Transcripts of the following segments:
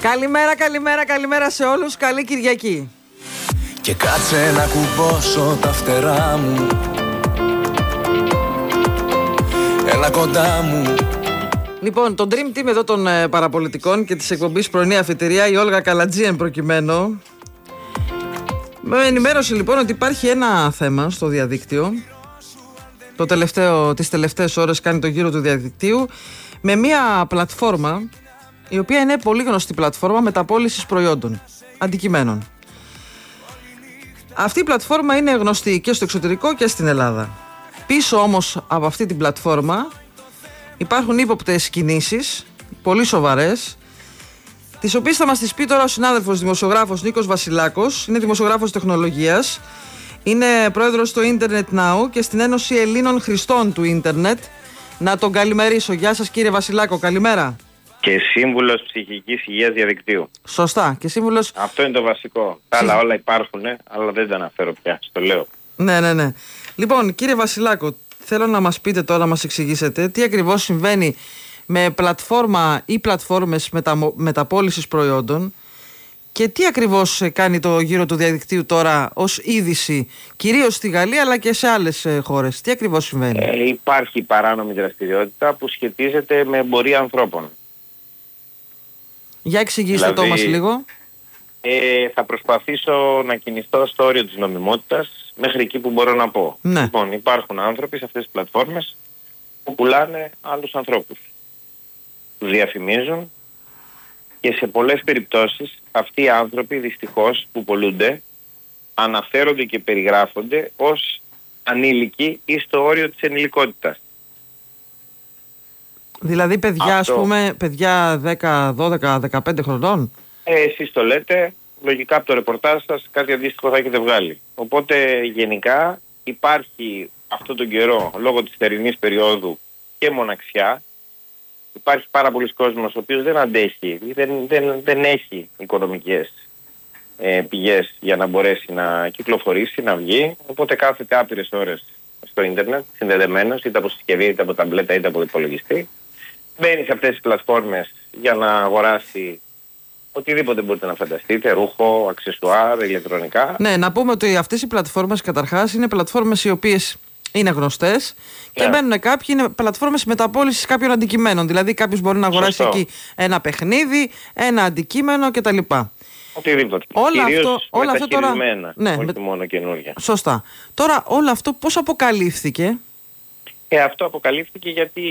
Καλημέρα σε όλους. Καλή Κυριακή. Και κάτσε να κουμπώσω τα φτερά μου. Έλα κοντά μου. Λοιπόν, το Dream Team εδώ των παραπολιτικών και της εκπομπής Πρωινή Αφιτηρία, η Όλγα Καλατζή προκειμένου, με ενημέρωσε λοιπόν ότι υπάρχει ένα θέμα στο διαδίκτυο. Τις τελευταίες ώρες κάνει το γύρο του διαδικτύου με μια πλατφόρμα η οποία είναι πολύ γνωστή πλατφόρμα μεταπώλησης προϊόντων, αντικειμένων. Αυτή η πλατφόρμα είναι γνωστή και στο εξωτερικό και στην Ελλάδα. Πίσω όμως από αυτή την πλατφόρμα υπάρχουν ύποπτες κινήσεις, πολύ σοβαρές, τις οποίες θα μας τις πει τώρα ο συνάδελφος δημοσιογράφος Νίκος Βασιλάκος. Είναι δημοσιογράφος τεχνολογίας, είναι πρόεδρος στο Internet Now και στην Ένωση Ελλήνων Χρηστών του Ίντερνετ. Να τον καλημερίσω. Γεια σας κύριε Βασιλάκο, καλημέρα. Και σύμβουλος ψυχικής υγείας διαδικτύου. Σωστά. Και σύμβουλος... Αυτό είναι το βασικό. Τα άλλα όλα υπάρχουν, αλλά δεν τα αναφέρω πια. Στο λέω. Ναι. Λοιπόν, κύριε Βασιλάκο, θέλω να μας πείτε τώρα, να μας εξηγήσετε τι ακριβώς συμβαίνει με πλατφόρμα ή πλατφόρμες μεταπώλησης προϊόντων και τι ακριβώς κάνει το γύρο του διαδικτύου τώρα ως είδηση, κυρίως στη Γαλλία αλλά και σε άλλες χώρες. Τι ακριβώς συμβαίνει? Υπάρχει παράνομη δραστηριότητα που σχετίζεται με εμπορία ανθρώπων. Για εξηγήστε το μας λίγο. Θα προσπαθήσω να κινηθώ στο όριο της νομιμότητας μέχρι εκεί που μπορώ να πω. Ναι. Λοιπόν, υπάρχουν άνθρωποι σε αυτές τις πλατφόρμες που πουλάνε άλλους ανθρώπους. Τους διαφημίζουν και σε πολλές περιπτώσεις αυτοί οι άνθρωποι δυστυχώς που πωλούνται αναφέρονται και περιγράφονται ως ανήλικοι ή στο όριο της ενηλικότητας. Δηλαδή παιδιά, ας πούμε, παιδιά 10, 12, 15 χρονών. Εσείς το λέτε, λογικά από το ρεπορτάζ σας κάτι αντίστοιχο θα έχετε βγάλει. Οπότε γενικά υπάρχει αυτόν τον καιρό, λόγω της θερινής περίοδου και μοναξιά, υπάρχει πάρα πολλοί κόσμος ο οποίος δεν αντέχει, δεν έχει οικονομικές πηγές για να μπορέσει να κυκλοφορήσει, να βγει. Οπότε κάθεται άπειρες ώρες στο ίντερνετ, συνδεδεμένος, είτε από συσκευή, είτε από ταμπλέτα, είτε από υπολογιστή. Μπαίνει σε αυτές τις πλατφόρμες για να αγοράσει οτιδήποτε μπορείτε να φανταστείτε, ρούχο, αξεσουάρ, ηλεκτρονικά. Ναι, να πούμε ότι αυτές οι πλατφόρμες καταρχάς είναι πλατφόρμες οι οποίες είναι γνωστές και μπαίνουν κάποιοι, είναι πλατφόρμες μεταπώλησης κάποιων αντικειμένων. Δηλαδή κάποιος μπορεί να αγοράσει εκεί ένα παιχνίδι, ένα αντικείμενο κτλ. Οτιδήποτε. Όλα αυτό τώρα. Ναι, όχι μόνο καινούργια. Σωστά. Τώρα όλο αυτό πώς αποκαλύφθηκε? Αυτό αποκαλύφθηκε γιατί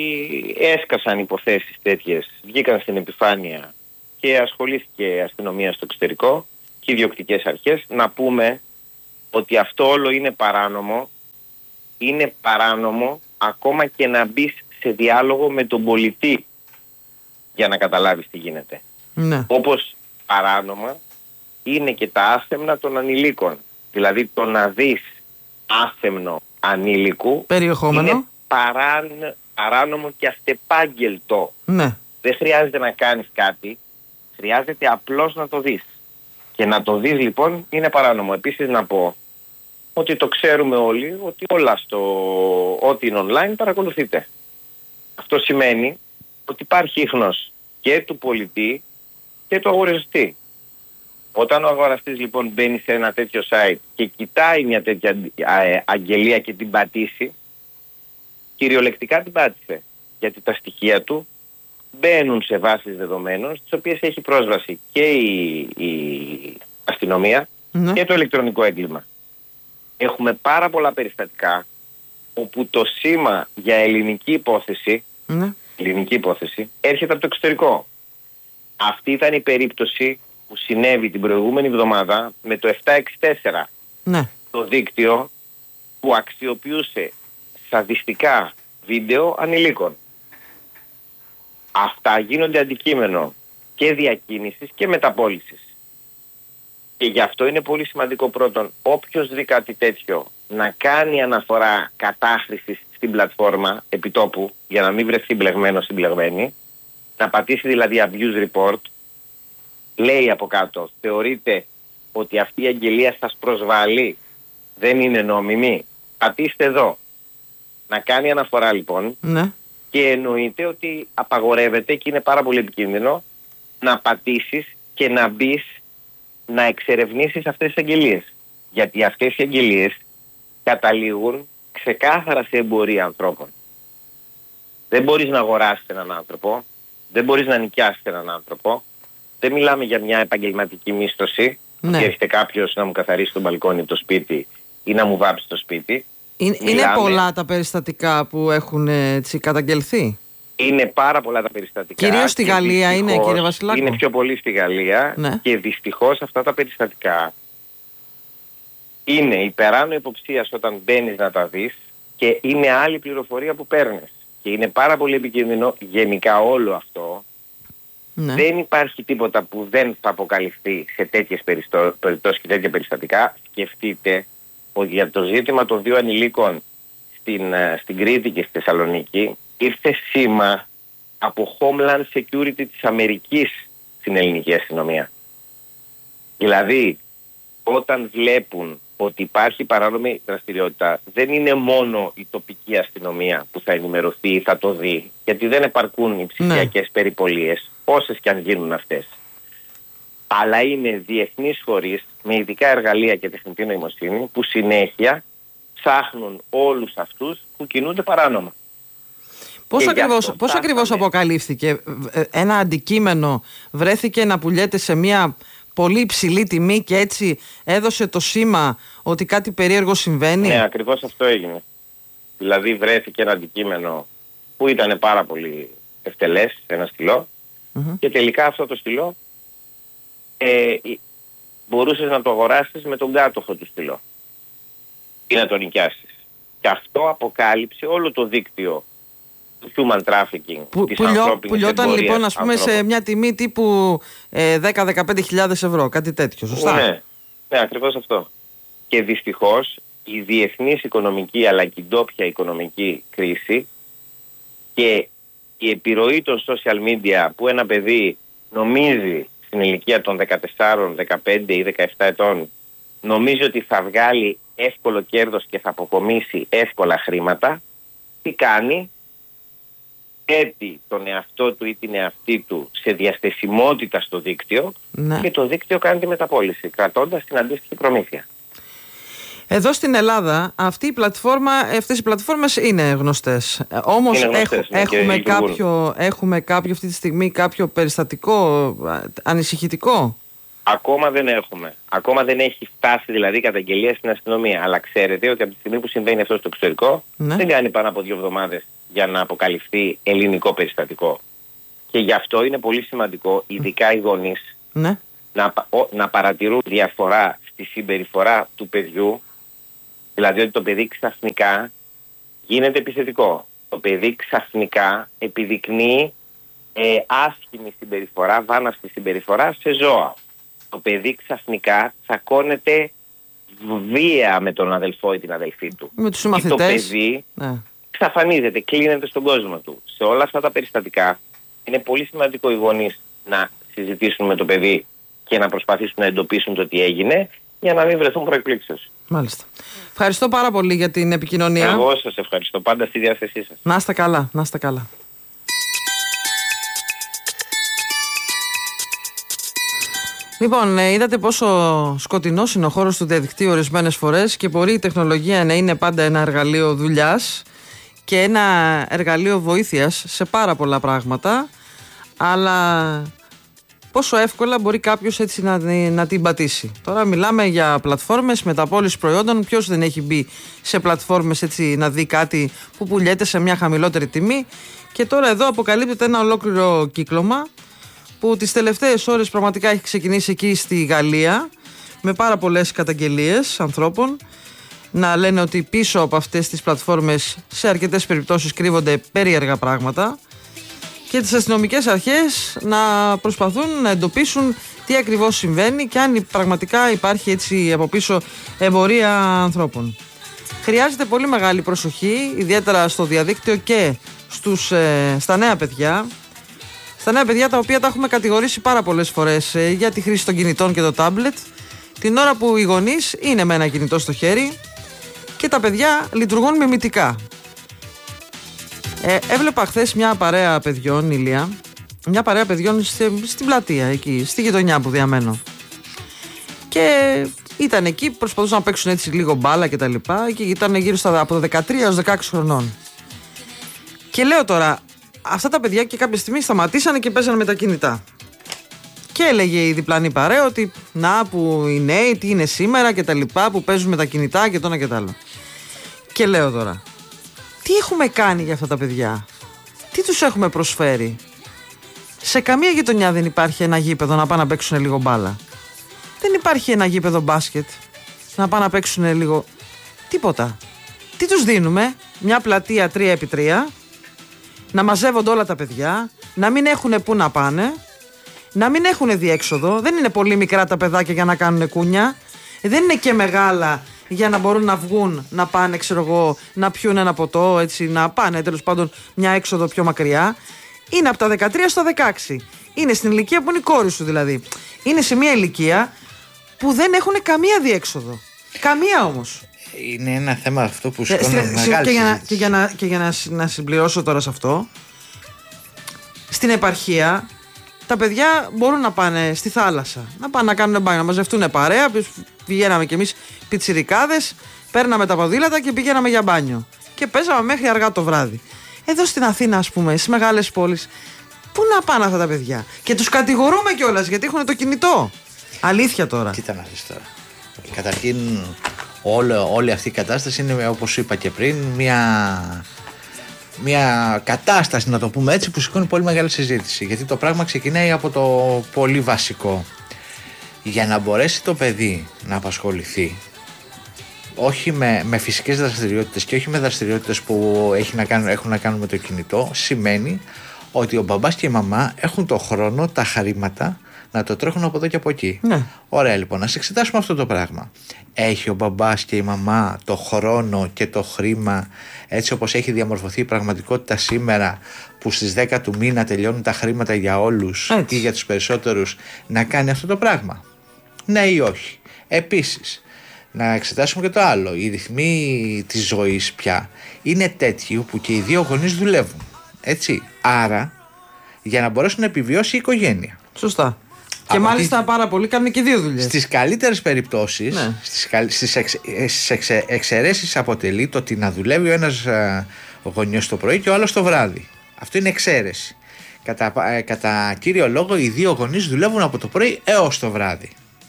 έσκασαν υποθέσεις τέτοιες, βγήκαν στην επιφάνεια και ασχολήθηκε η αστυνομία στο εξωτερικό και οι ιδιοκτικές αρχές. Να πούμε ότι αυτό όλο είναι παράνομο. Είναι παράνομο ακόμα και να μπεις σε διάλογο με τον πολιτή για να καταλάβεις τι γίνεται. Ναι. Όπως παράνομα είναι και τα άσεμνα των ανηλίκων. Δηλαδή το να δεις άσεμνο ανήλικου περιεχόμενο είναι παράνομο και αστεπάγγελτο. Ναι. Δεν χρειάζεται να κάνεις κάτι, χρειάζεται απλώς να το δεις. Και να το δεις λοιπόν είναι παράνομο. Επίσης να πω ότι το ξέρουμε όλοι ότι όλα ό,τι είναι online παρακολουθείτε. Αυτό σημαίνει ότι υπάρχει ίχνος και του πολιτή και του αγοραστή. Όταν ο αγοραστής λοιπόν μπαίνει σε ένα τέτοιο site και κοιτάει μια τέτοια αγγελία και την πατήσει, κυριολεκτικά την πάτησε. Γιατί τα στοιχεία του μπαίνουν σε βάσεις δεδομένων στις οποίες έχει πρόσβαση και η αστυνομία και το ηλεκτρονικό έγκλημα. Έχουμε πάρα πολλά περιστατικά όπου το σήμα για ελληνική υπόθεση έρχεται από το εξωτερικό. Αυτή ήταν η περίπτωση που συνέβη την προηγούμενη εβδομάδα με το 764. Ναι. Το δίκτυο που αξιοποιούσε σαδιστικά βίντεο ανηλίκων. Αυτά γίνονται αντικείμενο και διακίνησης και μεταπώλησης. Και γι' αυτό είναι πολύ σημαντικό πρώτον όποιος δει κάτι τέτοιο να κάνει αναφορά κατάχρησης στην πλατφόρμα επιτόπου για να μην βρεθεί μπλεγμένος ή μπλεγμένη, να πατήσει δηλαδή abuse report. Λέει από κάτω, θεωρείτε ότι αυτή η αγγελία σας προσβάλλει, δεν είναι νόμιμη, πατήστε εδώ. Να κάνει αναφορά λοιπόν, ναι. Και εννοείται ότι απαγορεύεται και είναι πάρα πολύ επικίνδυνο να πατήσεις και να μπεις να εξερευνήσεις αυτές τις αγγελίες. Γιατί αυτές οι αγγελίες καταλήγουν ξεκάθαρα σε εμπορία ανθρώπων. Δεν μπορείς να αγοράσεις έναν άνθρωπο, δεν μπορείς να νοικιάσεις έναν άνθρωπο. Δεν μιλάμε για μια επαγγελματική μίσθωση, Ναι. ότι έρχεται κάποιος να μου καθαρίσει το μπαλκόνι το σπίτι ή να μου βάψει το σπίτι. Είναι πολλά τα περιστατικά που έχουν καταγγελθεί. Είναι πάρα πολλά τα περιστατικά. Κυρίως στη Γαλλία είναι, κύριε Βασιλάκο. Είναι πιο πολύ στη Γαλλία, ναι. Και δυστυχώς αυτά τα περιστατικά είναι υπεράνω υποψίας όταν μπαίνεις να τα δεις και είναι άλλη πληροφορία που παίρνεις. Και είναι πάρα πολύ επικίνδυνο γενικά όλο αυτό. Ναι. Δεν υπάρχει τίποτα που δεν θα αποκαλυφθεί σε τέτοιες περιπτώσεις και τέτοια περιστατικά. Σκεφτείτε ότι για το ζήτημα των 2 ανηλίκων στην Κρήτη και στη Θεσσαλονίκη ήρθε σήμα από Homeland Security της Αμερικής στην ελληνική αστυνομία. Δηλαδή, όταν βλέπουν ότι υπάρχει παράνομη δραστηριότητα, δεν είναι μόνο η τοπική αστυνομία που θα ενημερωθεί ή θα το δει, γιατί δεν επαρκούν οι ψηφιακές περιπολίες, όσες και αν γίνουν αυτές. Αλλά είναι διεθνείς φορείς με ειδικά εργαλεία και τεχνητή νοημοσύνη που ψάχνουν όλους αυτούς που κινούνται παράνομα. Πώς ακριβώς αποκαλύφθηκε? Ένα αντικείμενο βρέθηκε να πουλιέται σε μια πολύ υψηλή τιμή και έτσι έδωσε το σήμα ότι κάτι περίεργο συμβαίνει? Ναι, ακριβώς αυτό έγινε. Δηλαδή βρέθηκε ένα αντικείμενο που ήταν πάρα πολύ ευτελές, ένα στυλό, και τελικά αυτό το στυλό μπορούσες να το αγοράσεις με τον κάτοχο του στυλό ή να το νοικιάσεις. Και αυτό αποκάλυψε όλο το δίκτυο του human trafficking, της ανθρώπινης πουλιόταν εμπορίας λοιπόν, ας πούμε, ανθρώπων. σε μια τιμή τύπου 10-15 ευρώ, κάτι τέτοιο, σωστά? Ναι, ακριβώς αυτό. Και δυστυχώς η διεθνής οικονομική αλλά και η ντόπια οικονομική κρίση και η επιρροή των social media που ένα παιδί νομίζει στην ηλικία των 14, 15 ή 17 ετών νομίζει ότι θα βγάλει εύκολο κέρδος και θα αποκομίσει εύκολα χρήματα, τι κάνει? Θέτει τον εαυτό του ή την εαυτή του σε διαστεσιμότητα στο δίκτυο, ναι. Και το δίκτυο κάνει τη μεταπώληση, κρατώντας την αντίστοιχη προμήθεια. Εδώ στην Ελλάδα αυτές οι πλατφόρμες είναι γνωστές. Όμως έχουμε κάποιο αυτή τη στιγμή κάποιο περιστατικό ανησυχητικό? Ακόμα δεν έχουμε. Ακόμα δεν έχει φτάσει δηλαδή καταγγελία στην αστυνομία. Αλλά ξέρετε ότι από τη στιγμή που συμβαίνει αυτό στο εξωτερικό, ναι. Δεν κάνει πάνω από 2 εβδομάδες για να αποκαλυφθεί ελληνικό περιστατικό. Και γι' αυτό είναι πολύ σημαντικό, ειδικά οι γονείς, ναι. να παρατηρούν διαφορά στη συμπεριφορά του παιδιού. Δηλαδή ότι το παιδί ξαφνικά γίνεται επιθετικό. Το παιδί ξαφνικά επιδεικνύει άσχημη συμπεριφορά, βάναυστη συμπεριφορά σε ζώα. Το παιδί ξαφνικά τσακώνεται βία με τον αδελφό ή την αδελφή του. Με τους συμμαθητές. Και το παιδί εξαφανίζεται, κλείνεται στον κόσμο του. Σε όλα αυτά τα περιστατικά είναι πολύ σημαντικό οι γονείς να συζητήσουν με το παιδί και να προσπαθήσουν να εντοπίσουν το τι έγινε για να μην βρεθούν προεκπλήξεις. Μάλιστα. Ευχαριστώ πάρα πολύ για την επικοινωνία. Εγώ σας ευχαριστώ, πάντα στη διάθεσή σας. Να είστε καλά, να είστε καλά. Λοιπόν, είδατε πόσο σκοτεινός είναι ο χώρος του διαδικτύου ορισμένες φορές και μπορεί η τεχνολογία να είναι πάντα ένα εργαλείο δουλειάς και ένα εργαλείο βοήθειας σε πάρα πολλά πράγματα, αλλά πόσο εύκολα μπορεί κάποιος έτσι να την πατήσει. Τώρα μιλάμε για πλατφόρμες μεταπώλησης προϊόντων. Ποιος δεν έχει μπει σε πλατφόρμες έτσι να δει κάτι που πουλιέται σε μια χαμηλότερη τιμή? Και τώρα εδώ αποκαλύπτεται ένα ολόκληρο κύκλωμα που τις τελευταίες ώρες πραγματικά έχει ξεκινήσει εκεί στη Γαλλία, με πάρα πολλές καταγγελίες ανθρώπων να λένε ότι πίσω από αυτές τις πλατφόρμες σε αρκετές περιπτώσεις κρύβονται περίεργα πράγματα και τις αστυνομικές αρχές να προσπαθούν να εντοπίσουν τι ακριβώς συμβαίνει και αν πραγματικά υπάρχει έτσι από πίσω εμπορία ανθρώπων. Χρειάζεται πολύ μεγάλη προσοχή, ιδιαίτερα στο διαδίκτυο και στα νέα παιδιά. Στα νέα παιδιά τα οποία τα έχουμε κατηγορήσει πάρα πολλές φορές για τη χρήση των κινητών και το τάμπλετ, την ώρα που οι γονείς είναι με ένα κινητό στο χέρι και τα παιδιά λειτουργούν μιμητικά. Έβλεπα χθες μια παρέα παιδιών, Ηλία, μια παρέα παιδιών στην πλατεία, εκεί, στη γειτονιά που διαμένω. Και ήταν εκεί, προσπαθούσαν να παίξουν έτσι λίγο μπάλα και τα λοιπά. Και ήταν γύρω από 13 έως 16 χρονών. Και λέω τώρα, αυτά τα παιδιά και κάποια στιγμή σταματήσανε και παίζανε με τα κινητά. Και έλεγε η διπλανή παρέα ότι να που οι νέοι, τι είναι σήμερα και τα λοιπά, που παίζουν με τα κινητά και το ένα και το άλλο. Και λέω τώρα, τι έχουμε κάνει για αυτά τα παιδιά, τι τους έχουμε προσφέρει? Σε καμία γειτονιά δεν υπάρχει ένα γήπεδο να πάνε να παίξουν λίγο μπάλα. Δεν υπάρχει ένα γήπεδο μπάσκετ να πάνε να παίξουν λίγο. Τίποτα. Τι τους δίνουμε? Μια πλατεία 3x3, να μαζεύονται όλα τα παιδιά, να μην έχουν πού να πάνε, να μην έχουν διέξοδο. Δεν είναι πολύ μικρά τα παιδάκια για να κάνουν κούνια. Δεν είναι και μεγάλα για να μπορούν να βγουν, να πάνε, ξέρω εγώ, να πιούν ένα ποτό, έτσι, να πάνε τέλος πάντων μια έξοδο πιο μακριά. Είναι από τα 13 στα 16. Είναι στην ηλικία που είναι η κόρη σου δηλαδή. Είναι σε μια ηλικία που δεν έχουν καμία διέξοδο. Καμία όμως. Είναι ένα θέμα αυτό που σηκώνει μεγάλη συζήτηση. Και για να συμπληρώσω τώρα σε αυτό, στην επαρχία τα παιδιά μπορούν να πάνε στη θάλασσα, να πάνε να κάνουν μπάνιο, να μαζευτούν παρέα. Πηγαίναμε κι εμείς πιτσιρικάδες, παίρναμε τα ποδήλατα και πηγαίναμε για μπάνιο. Και παίζαμε μέχρι αργά το βράδυ. Εδώ στην Αθήνα, ας πούμε, στις μεγάλες πόλεις, πού να πάνε αυτά τα παιδιά? Και τους κατηγορούμε κιόλας γιατί έχουν το κινητό. Αλήθεια τώρα. Κοίτα να δεις τώρα. Καταρχήν, όλη αυτή η κατάσταση είναι, όπως είπα και πριν, μια κατάσταση, να το πούμε έτσι, που σηκώνει πολύ μεγάλη συζήτηση. Γιατί το πράγμα ξεκινάει από το πολύ βασικό. Για να μπορέσει το παιδί να απασχοληθεί, όχι με φυσικές δραστηριότητες και όχι με δραστηριότητες που έχουν να κάνουν με το κινητό, σημαίνει ότι ο μπαμπάς και η μαμά έχουν το χρόνο, τα χρήματα να το τρέχουν από εδώ και από εκεί. Ναι. Ωραία, λοιπόν, να εξετάσουμε αυτό το πράγμα. Έχει ο μπαμπάς και η μαμά το χρόνο και το χρήμα, έτσι όπως έχει διαμορφωθεί η πραγματικότητα σήμερα, που στις 10 του μήνα τελειώνουν τα χρήματα για όλους ή για τους περισσότερους, να κάνει αυτό το πράγμα? Ναι ή όχι? Επίσης, να εξετάσουμε και το άλλο. Οι ρυθμοί της ζωής πια είναι τέτοιοι που και οι δύο γονείς δουλεύουν. Έτσι. Άρα, για να μπορέσουν να επιβιώσει η οικογένεια. Σωστά. Και μάλιστα πάρα πολλοί κάνουν και δύο δουλειές. Στις καλύτερες περιπτώσεις, ναι, στις εξαιρέσεις αποτελεί το ότι να δουλεύει ο ένας γονιός το πρωί και ο άλλος το βράδυ. Αυτό είναι εξαίρεση. Κατά κύριο λόγο, οι δύο γονείς δουλεύουν από το πρωί έως το βράδυ.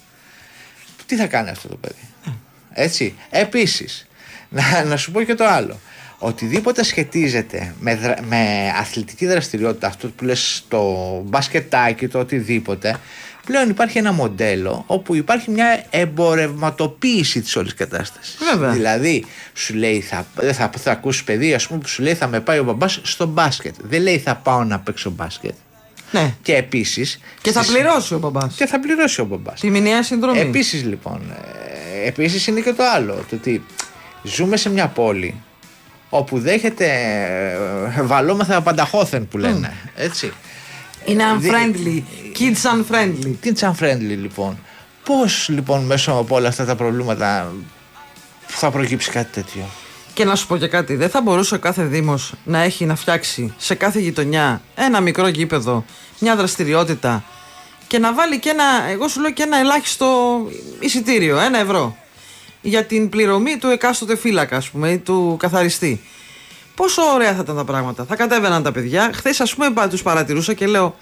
Τι θα κάνει αυτό το παιδί? Έτσι. Επίσης, να σου πω και το άλλο. Οτιδήποτε σχετίζεται με αθλητική δραστηριότητα, αυτό που λες, το μπασκετάκι, το οτιδήποτε, πλέον υπάρχει ένα μοντέλο όπου υπάρχει μια εμπορευματοποίηση της όλης κατάστασης. Βέβαια. Δηλαδή, σου λέει, θα ακούσεις παιδί, ας πούμε, που σου λέει θα με πάει ο μπαμπάς στο μπάσκετ. Δεν λέει θα πάω να παίξω μπάσκετ. Ναι. Και επίσης. Και θα πληρώσει ο μπαμπάς. Και θα πληρώσει ο μπαμπάς. Τη μηνιαία συνδρομή. Επίσης, λοιπόν, επίσης είναι και το άλλο. Το ότι ζούμε σε μια πόλη όπου δέχεται βαλόμεθα πανταχώθεν που λένε. Έτσι. Είναι unfriendly. Kids unfriendly. Kids unfriendly, λοιπόν. Πώς, λοιπόν, μέσω από όλα αυτά τα προβλήματα θα προκύψει κάτι τέτοιο? Και να σου πω και κάτι, δεν θα μπορούσε ο κάθε δήμος να έχει να φτιάξει σε κάθε γειτονιά ένα μικρό γήπεδο, μια δραστηριότητα και να βάλει και εγώ σου λέω και ένα ελάχιστο εισιτήριο, 1 ευρώ για την πληρωμή του εκάστοτε φύλακα, ας πούμε, ή του καθαριστή. Πόσο ωραία θα ήταν τα πράγματα. Θα κατέβαιναν τα παιδιά. Χθες, ας πούμε, τους παρατηρούσα και λέω,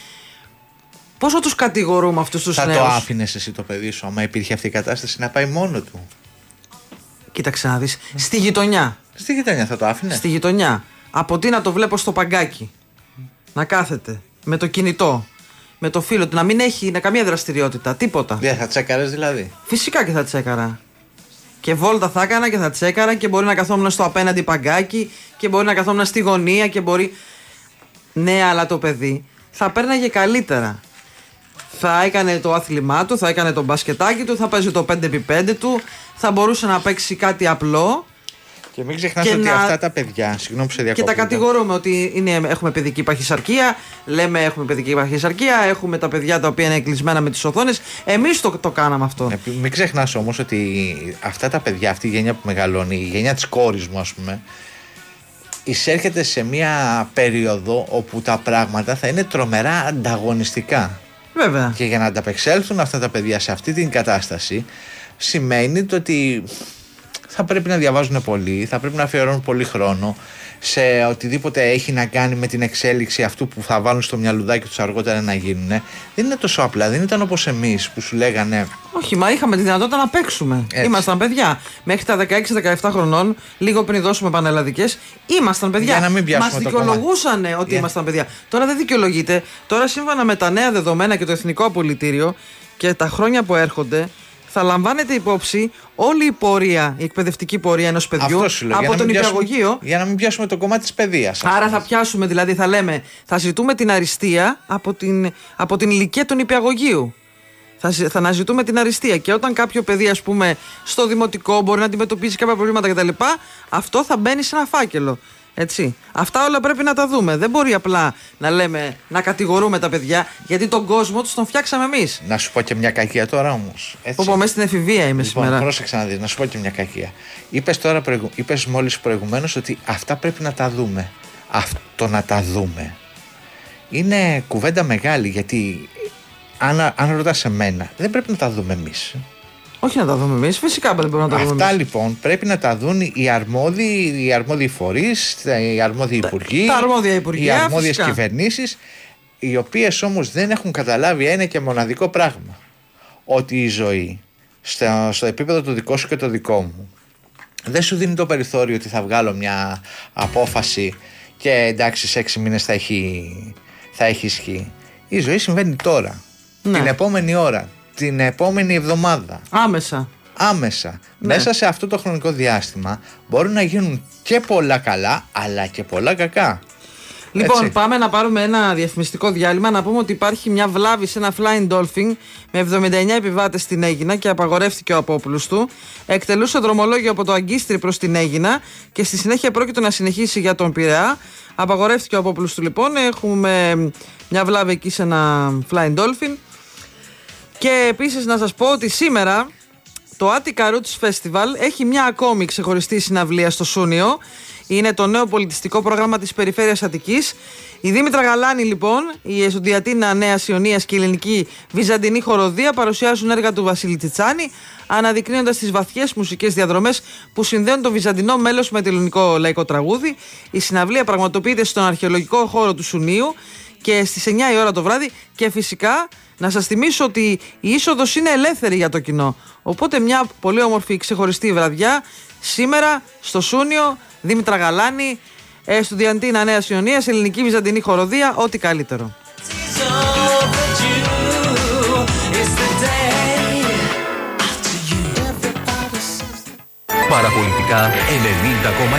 πόσο τους κατηγορούμε αυτούς τους νέους. Θα το άφηνες εσύ το παιδί σου, άμα υπήρχε αυτή η κατάσταση, να πάει μόνο του? Κοίταξε να δεις. Στη γειτονιά. Στη γειτονιά θα το άφηνε? Στη γειτονιά. Από τι να το βλέπω στο παγκάκι, να κάθεται με το κινητό, με το φίλο του, να μην έχει καμία δραστηριότητα, τίποτα. Δεν θα τσέκαρες δηλαδή? Φυσικά και θα τσέκαρα. Και βόλτα θα έκανα και θα τσέκαρα και μπορεί να καθόμουν στο απέναντι παγκάκι και μπορεί να καθόμουν στη γωνία και μπορεί. Ναι, αλλά το παιδί θα πέρναγε καλύτερα. Θα έκανε το άθλημά του, θα έκανε το μπασκετάκι του, θα παίζει το 5x5 του, θα μπορούσε να παίξει κάτι απλό. Και μην ξεχνάς ότι αυτά τα παιδιά, συγγνώμη που σε διακόπτω. Και τα κατηγορούμε ότι έχουμε παιδική παχυσαρκία, λέμε έχουμε παιδική παχυσαρκία, έχουμε τα παιδιά τα οποία είναι κλεισμένα με τις οθόνες. Εμείς το κάναμε αυτό. Μην ξεχνάς όμως ότι αυτά τα παιδιά, αυτή η γενιά που μεγαλώνει, η γενιά της κόρης μου, ας πούμε, εισέρχεται σε μια περίοδο όπου τα πράγματα θα είναι τρομερά ανταγωνιστικά. Βέβαια. Και για να ανταπεξέλθουν αυτά τα παιδιά σε αυτή την κατάσταση, σημαίνει το ότι θα πρέπει να διαβάζουν πολύ, θα πρέπει να αφιερώνουν πολύ χρόνο σε οτιδήποτε έχει να κάνει με την εξέλιξη αυτού που θα βάλουν στο μυαλουδάκι τους αργότερα να γίνουν. Δεν είναι τόσο απλά, δεν ήταν όπως εμείς που σου λέγανε. Όχι, μα είχαμε τη δυνατότητα να παίξουμε. Έτσι. Ήμασταν παιδιά. Μέχρι τα 16-17 χρονών, λίγο πριν δώσουμε πανελλαδικές, ήμασταν παιδιά. Για να μην πιάσουμε. Μας δικαιολογούσαν ότι ήμασταν παιδιά. Τώρα δεν δικαιολογείται. Τώρα, σύμφωνα με τα νέα δεδομένα και το Εθνικό Απολυτήριο και τα χρόνια που έρχονται, θα λαμβάνεται υπόψη όλη η πορεία, η εκπαιδευτική πορεία ενός παιδιού από τον νηπιαγωγείο. Για να μην πιάσουμε το κομμάτι της παιδείας. Άρα θα πιάσουμε, δηλαδή θα λέμε, θα ζητούμε την αριστεία από την ηλικία του νηπιαγωγείου. Θα αναζητούμε την αριστεία. Και όταν κάποιο παιδί, ας πούμε, στο δημοτικό μπορεί να αντιμετωπίσει κάποια προβλήματα κτλ., αυτό θα μπαίνει σε ένα φάκελο. Έτσι. Αυτά όλα πρέπει να τα δούμε. Δεν μπορεί απλά να λέμε, να κατηγορούμε τα παιδιά, γιατί τον κόσμο τους τον φτιάξαμε εμείς. Να σου πω και μια κακία τώρα όμως. Πω μέσα στην εφηβεία είμαι σήμερα. Πρόσεξε να δεις, να σου πω και μια κακία. Είπες μόλις προηγουμένως ότι αυτά πρέπει να τα δούμε. Αυτό να τα δούμε είναι κουβέντα μεγάλη, γιατί αν ρωτάς εμένα, δεν πρέπει να τα δούμε εμείς. Όχι να τα δούμε εμείς, φυσικά δεν μπορούμε να τα δούμε εμείς. Αυτά λοιπόν πρέπει να τα δουν οι αρμόδιοι φορείς, οι αρμόδιοι υπουργοί, τα αρμόδια υπουργεία, οι αρμόδιες φυσικά κυβερνήσεις, οι οποίες όμως δεν έχουν καταλάβει ένα και μοναδικό πράγμα. Ότι η ζωή στο επίπεδο το δικό σου και το δικό μου δεν σου δίνει το περιθώριο ότι θα βγάλω μια απόφαση και εντάξει σε 6 μήνες θα έχει ισχύ. Η ζωή συμβαίνει τώρα, την επόμενη ώρα, την επόμενη εβδομάδα. Άμεσα. Ναι. Μέσα σε αυτό το χρονικό διάστημα μπορούν να γίνουν και πολλά καλά, αλλά και πολλά κακά. Λοιπόν, Έτσι. πάμε να πάρουμε ένα διαφημιστικό διάλειμμα. Να πούμε ότι υπάρχει μια βλάβη σε ένα Flying Dolphin με 79 επιβάτες στην Αίγινα και απαγορεύτηκε ο απόπουλος του. Εκτελούσε δρομολόγιο από το Αγκίστρι προς την Αίγινα και στη συνέχεια πρόκειται να συνεχίσει για τον Πειραιά. Απαγορεύτηκε ο απόπουλος του, λοιπόν. Έχουμε μια βλάβη εκεί σε ένα Flying Dolphin. Και επίσης να σας πω ότι σήμερα το Attica Roots Festival έχει μια ακόμη ξεχωριστή συναυλία στο Σούνιο. Είναι το νέο πολιτιστικό πρόγραμμα της Περιφέρειας Αττικής. Η Δήμητρα Γαλάνη, λοιπόν, η Εσοντιατίνα Νέας Ιωνίας και η Ελληνική Βυζαντινή Χοροδία παρουσιάζουν έργα του Βασίλη Τσιτσάνη, αναδεικνύοντας τις βαθιές μουσικές διαδρομές που συνδέουν το βυζαντινό μέλος με το ελληνικό λαϊκό τραγούδι. Η συναυλία πραγματοποιείται στον αρχαιολογικό χώρο του Σουνίου και στις 9 η ώρα το βράδυ. Και φυσικά να σας θυμίσω ότι η είσοδος είναι ελεύθερη για το κοινό. Οπότε μια πολύ όμορφη ξεχωριστή βραδιά σήμερα στο Σούνιο. Δήμητρα Γαλάνη, Στουδιαντίνα Νέας Ιωνίας, Ελληνική Βυζαντινή Χοροδία, ό,τι καλύτερο. Παραπολιτικά 90,6.